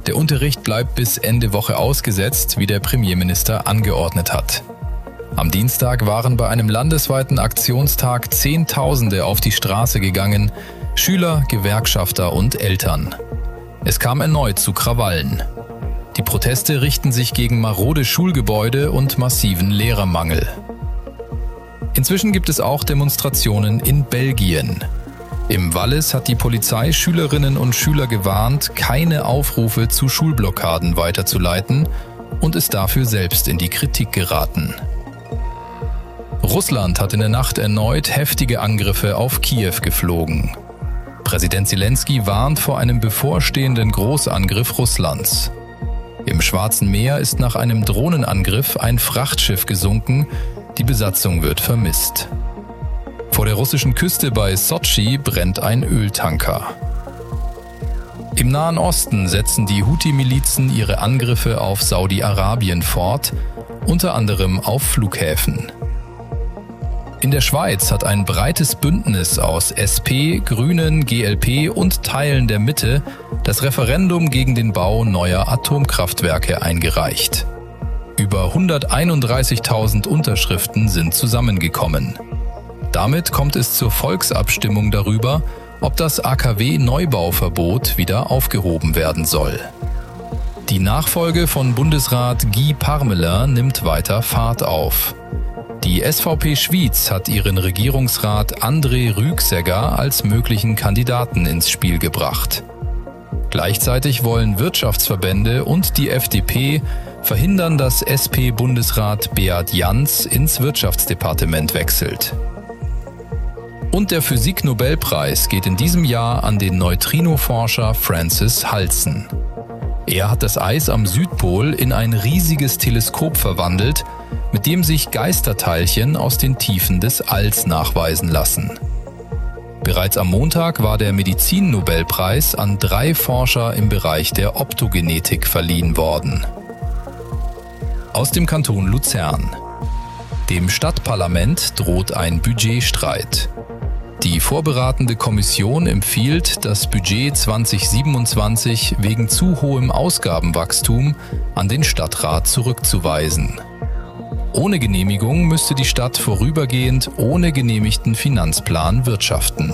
Der Unterricht bleibt bis Ende Woche ausgesetzt, wie der Premierminister angeordnet hat. Am Dienstag waren bei einem landesweiten Aktionstag Zehntausende auf die Straße gegangen, Schüler, Gewerkschafter und Eltern. Es kam erneut zu Krawallen. Die Proteste richten sich gegen marode Schulgebäude und massiven Lehrermangel. Inzwischen gibt es auch Demonstrationen in Belgien. Im Wallis hat die Polizei Schülerinnen und Schüler gewarnt, keine Aufrufe zu Schulblockaden weiterzuleiten und ist dafür selbst in die Kritik geraten. Russland hat in der Nacht erneut heftige Angriffe auf Kiew geflogen. Präsident Zelensky warnt vor einem bevorstehenden Großangriff Russlands. Im Schwarzen Meer ist nach einem Drohnenangriff ein Frachtschiff gesunken, die Besatzung wird vermisst. Vor der russischen Küste bei Sotschi brennt ein Öltanker. Im Nahen Osten setzen die Houthi-Milizen ihre Angriffe auf Saudi-Arabien fort, unter anderem auf Flughäfen. In der Schweiz hat ein breites Bündnis aus SP, Grünen, GLP und Teilen der Mitte das Referendum gegen den Bau neuer Atomkraftwerke eingereicht. Über 131.000 Unterschriften sind zusammengekommen. Damit kommt es zur Volksabstimmung darüber, ob das AKW-Neubauverbot wieder aufgehoben werden soll. Die Nachfolge von Bundesrat Guy Parmelin nimmt weiter Fahrt auf. Die SVP Schwyz hat ihren Regierungsrat André Rüegsegger als möglichen Kandidaten ins Spiel gebracht. Gleichzeitig wollen Wirtschaftsverbände und die FDP verhindern, dass SP-Bundesrat Beat Jans ins Wirtschaftsdepartement wechselt. Und der Physik-Nobelpreis geht in diesem Jahr an den Neutrino-Forscher Francis Halsen. Er hat das Eis am Südpol in ein riesiges Teleskop verwandelt, mit dem sich Geisterteilchen aus den Tiefen des Alls nachweisen lassen. Bereits am Montag war der Medizin-Nobelpreis an 3 Forscher im Bereich der Optogenetik verliehen worden. Aus dem Kanton Luzern. Dem Stadtparlament droht ein Budgetstreit. Die vorberatende Kommission empfiehlt, das Budget 2027 wegen zu hohem Ausgabenwachstum an den Stadtrat zurückzuweisen. Ohne Genehmigung müsste die Stadt vorübergehend ohne genehmigten Finanzplan wirtschaften.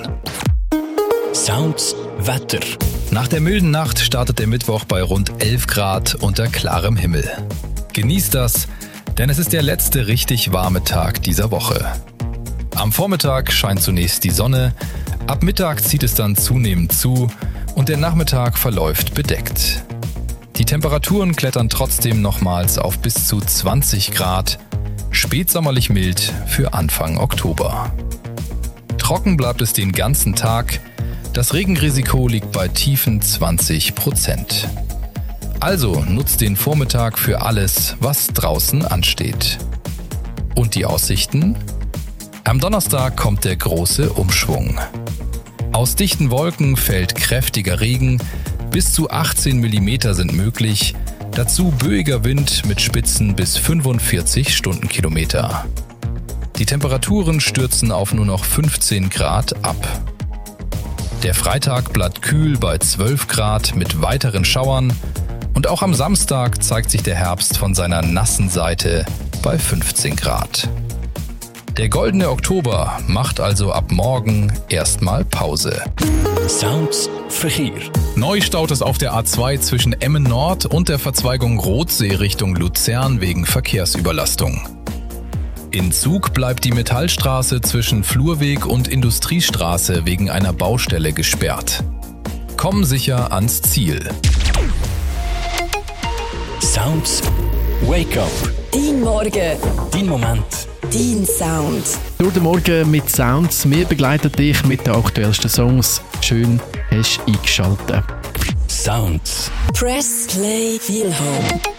Sounds Wetter. Nach der milden Nacht startet der Mittwoch bei rund 11 Grad unter klarem Himmel. Genießt das, denn es ist der letzte richtig warme Tag dieser Woche. Am Vormittag scheint zunächst die Sonne, ab Mittag zieht es dann zunehmend zu und der Nachmittag verläuft bedeckt. Die Temperaturen klettern trotzdem nochmals auf bis zu 20 Grad, spätsommerlich mild für Anfang Oktober. Trocken bleibt es den ganzen Tag, das Regenrisiko liegt bei tiefen 20%. Also nutzt den Vormittag für alles, was draußen ansteht. Und die Aussichten? Am Donnerstag kommt der große Umschwung. Aus dichten Wolken fällt kräftiger Regen, bis zu 18 mm sind möglich, dazu böiger Wind mit Spitzen bis 45 Stundenkilometer. Die Temperaturen stürzen auf nur noch 15 Grad ab. Der Freitag bleibt kühl bei 12 Grad mit weiteren Schauern und auch am Samstag zeigt sich der Herbst von seiner nassen Seite bei 15 Grad. Der goldene Oktober macht also ab morgen erstmal Pause. Sounds Verkehr. Neu staut es auf der A2 zwischen Emmen Nord und der Verzweigung Rothsee Richtung Luzern wegen Verkehrsüberlastung. In Zug bleibt die Metallstraße zwischen Flurweg und Industriestraße wegen einer Baustelle gesperrt. Komm sicher ans Ziel. Sounds Wake Up. Dein Morgen. Dein Moment. Dein Sound. Durch den Morgen mit Sounds. Wir begleiten dich mit den aktuellsten Songs. Schön hast du eingeschaltet. Sounds. Press Play Feel Home.